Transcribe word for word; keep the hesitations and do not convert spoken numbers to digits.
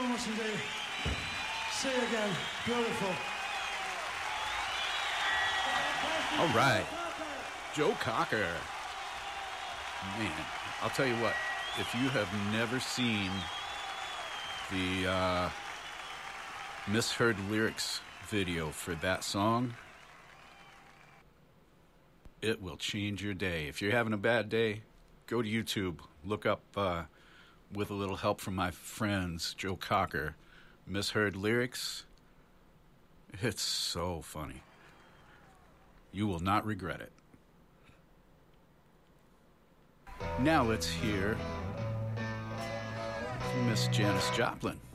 so much indeed. See you again. Beautiful. All right. Joe Cocker. Man, I'll tell you what. If you have never seen the uh, Misheard Lyrics video for that song, it will change your day. If you're having a bad day, go to YouTube. Look up, uh, with a little help from my friends, Joe Cocker, Misheard Lyrics. It's so funny. You will not regret it. Now let's hear Miss Janis Joplin.